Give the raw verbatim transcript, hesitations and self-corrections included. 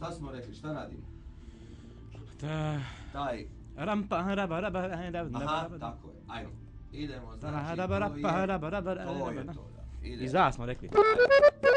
Šta smo rekli, šta radimo? Ta... Taj... Rampa, raba, raba, raba, Aha, tako je, ajmo. Idemo, znači, raba, raba, to je, raba, raba, to je raba. to, da. I Idemo. za smo rekli.